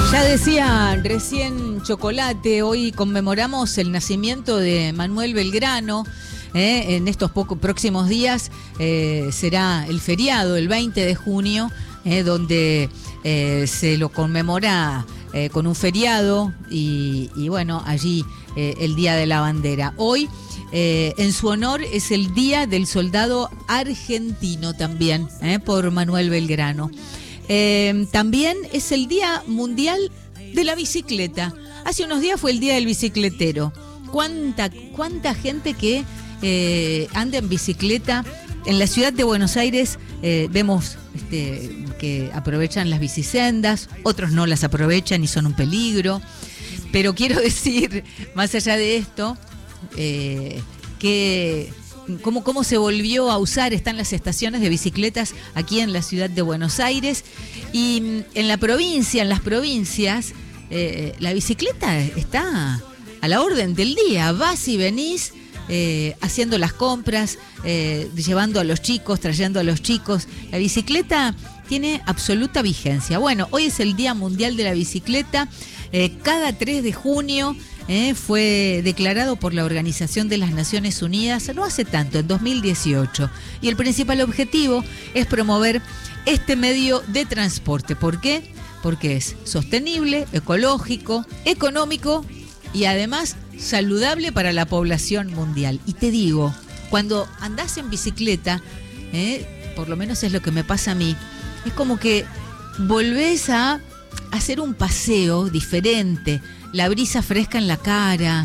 Ya decía recién Chocolate, hoy conmemoramos el nacimiento de Manuel Belgrano. En estos próximos días será el feriado, el 20 de junio, donde se lo conmemora con un feriado y bueno, allí el Día de la Bandera. Hoy, en su honor, es el Día del Soldado Argentino también, por Manuel Belgrano. También es el Día Mundial de la Bicicleta. Hace unos días fue el Día del Bicicletero. ¿Cuánta gente que anda en bicicleta? En la ciudad de Buenos Aires vemos que aprovechan las bicisendas, otros no las aprovechan y son un peligro. Pero quiero decir, más allá de esto, que cómo se volvió a usar, están las estaciones de bicicletas aquí en la ciudad de Buenos Aires, y en las provincias, la bicicleta está a la orden del día. Vas y venís haciendo las compras, llevando a los chicos, trayendo a los chicos. La bicicleta tiene absoluta vigencia. Bueno, hoy es el Día Mundial de la Bicicleta. Cada 3 de junio fue declarado por la Organización de las Naciones Unidas, no hace tanto, en 2018. Y el principal objetivo es promover este medio de transporte. ¿Por qué? Porque es sostenible, ecológico, económico y además saludable para la población mundial. Y te digo, cuando andás en bicicleta, por lo menos es lo que me pasa a mí, es como que volvés a hacer un paseo diferente, la brisa fresca en la cara,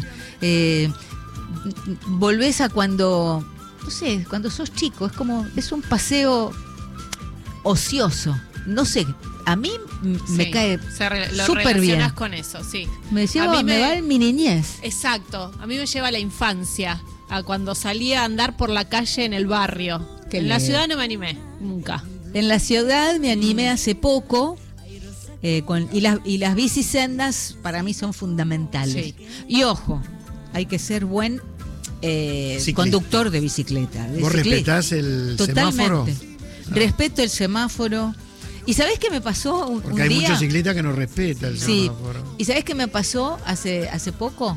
volvés a cuando sos chico, es un paseo ocioso, no sé, a mí me cae súper bien. Con eso, sí. Me va en mi niñez. Exacto, a mí me lleva a la infancia, a cuando salía a andar por la calle en el barrio. En la ciudad no me animé, nunca. En la ciudad me animé hace poco. Y las bicisendas para mí son fundamentales. Sí. Y ojo, hay que ser buen conductor de bicicleta. ¿Vos respetás el semáforo? Respeto el semáforo. ¿Y sabés qué me pasó un día? Porque hay mucha ciclista que no respeta el semáforo. Sí. ¿Y sabés qué me pasó hace poco?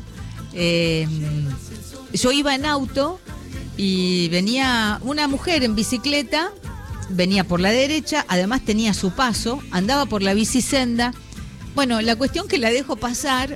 Yo iba en auto y venía una mujer en bicicleta. Venía por la derecha, además tenía su paso, andaba por la bicisenda. Bueno, la cuestión que la dejo pasar,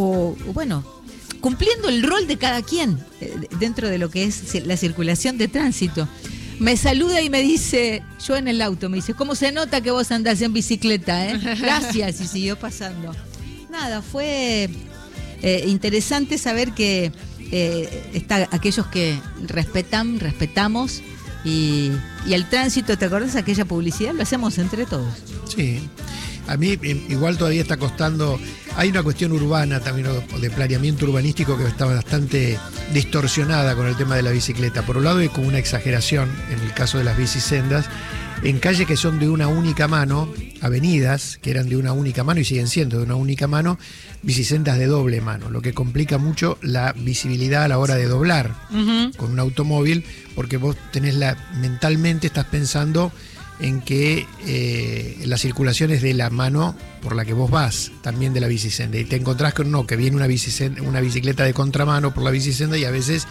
cumpliendo el rol de cada quien dentro de lo que es la circulación de tránsito. Me saluda y me dice, yo en el auto, me dice, ¿cómo se nota que vos andás en bicicleta? Gracias, y siguió pasando. Nada, fue interesante saber que está aquellos que respetamos. Y el tránsito, ¿te acordás de aquella publicidad? Lo hacemos entre todos. Sí, a mí igual todavía está costando. Hay una cuestión urbana también, de planeamiento urbanístico, que está bastante distorsionada con el tema de la bicicleta. Por un lado hay como una exageración en el caso de las bicisendas, en calles que son de una única mano, avenidas que eran de una única mano y siguen siendo de una única mano, bicisendas de doble mano, lo que complica mucho la visibilidad a la hora de doblar con un automóvil, porque vos mentalmente estás pensando en que la circulación es de la mano por la que vos vas, también de la bicisenda, y te encontrás con que viene una bicicleta de contramano por la bicisenda y a veces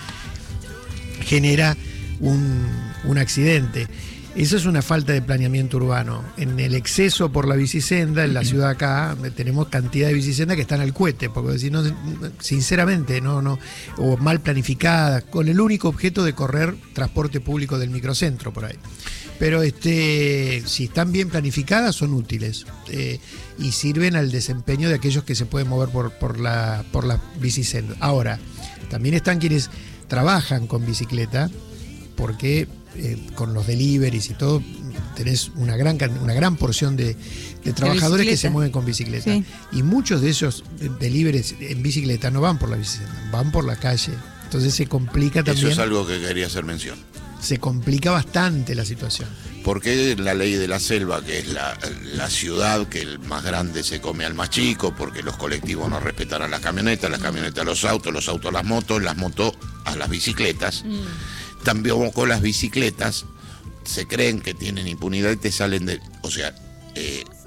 genera un accidente. Eso es una falta de planeamiento urbano. En el exceso por la bicisenda, en la ciudad acá, tenemos cantidad de bicisendas que están al cohete, porque si no, sinceramente, o mal planificadas, con el único objeto de correr transporte público del microcentro por ahí. Pero si están bien planificadas, son útiles y sirven al desempeño de aquellos que se pueden mover por la bicisenda. Ahora, también están quienes trabajan con bicicleta, porque con los deliveries y todo tenés una gran porción de trabajadores que se mueven con bicicleta. Sí. Y muchos de esos deliveries en bicicleta no van por la bicicleta, van por la calle. Entonces se complica también. Eso es algo que quería hacer mención. Se complica bastante la situación. Porque la ley de la selva, que es la ciudad que el más grande se come al más chico, porque los colectivos no respetarán las camionetas a los autos a las motos a las bicicletas. También con las bicicletas se creen que tienen impunidad y te salen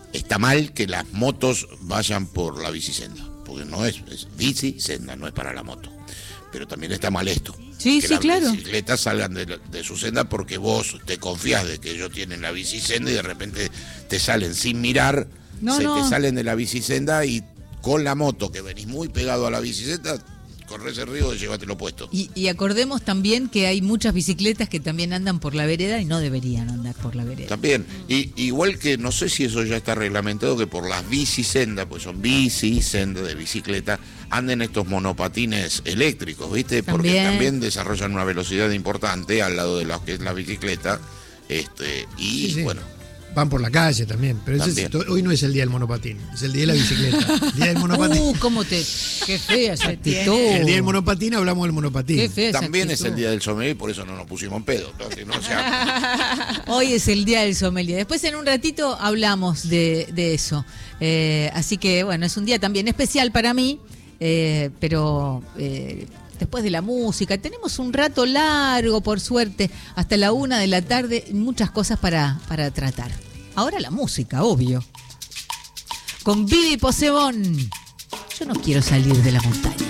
está mal que las motos vayan por la bicisenda, porque no es bicisenda, no es para la moto. Pero también está mal esto. Sí, que sí, las claro. bicicletas salgan de su senda porque vos te confías de que ellos tienen la bicisenda y de repente te salen sin mirar, te salen de la bicisenda y con la moto que venís muy pegado a la bicicleta, corres el riesgo de llevártelo puesto. Y acordemos también que hay muchas bicicletas que también andan por la vereda y no deberían andar por la vereda. También, y igual que no sé si eso ya está reglamentado, que por las bicisendas, pues son bicisendas de bicicleta, anden estos monopatines eléctricos, ¿viste? Porque también desarrollan una velocidad importante al lado de lo que es la bicicleta, Sí. bueno. Van por la calle también, pero hoy no es el día del monopatín, es el día de la bicicleta. El día del monopatín. Qué fea esa actitud. El día del monopatín hablamos del monopatín. Qué fea esa También actitud. es el día del sommelier y por eso no nos pusimos en pedo. Hoy es el día del sommelier. Después en un ratito hablamos de eso. Así que bueno, es un día también especial para mí, pero después de la música, tenemos un rato largo, por suerte, hasta la 1 de la tarde, muchas cosas para tratar. Ahora la música, obvio. Con Vivi Posebón. Yo no quiero salir de la montaña.